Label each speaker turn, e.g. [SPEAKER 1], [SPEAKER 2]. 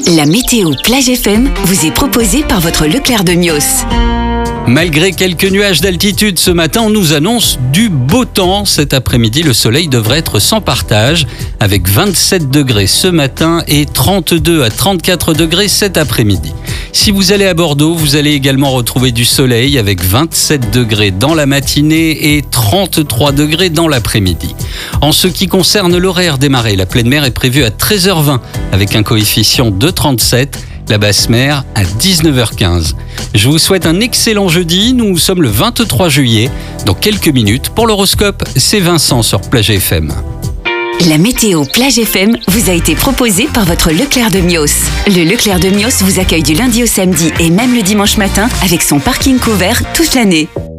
[SPEAKER 1] La météo Plage FM vous est proposée par votre Leclerc de Mios.
[SPEAKER 2] Malgré quelques nuages d'altitude ce matin, on nous annonce du beau temps. Cet après-midi, le soleil devrait être sans partage, avec 27 degrés ce matin et 32 à 34 degrés cet après-midi. Si vous allez à Bordeaux, vous allez également retrouver du soleil avec 27 degrés dans la matinée et 33 degrés dans l'après-midi. En ce qui concerne l'horaire des marées, la pleine mer est prévue à 13h20 avec un coefficient de 37. La basse mer à 19h15. Je vous souhaite un excellent jeudi. Nous sommes le 23 juillet. Dans quelques minutes, pour l'horoscope, c'est Vincent sur Plage FM.
[SPEAKER 1] La météo Plage FM vous a été proposée par votre Leclerc de Mios. Le Leclerc de Mios vous accueille du lundi au samedi et même le dimanche matin avec son parking couvert toute l'année.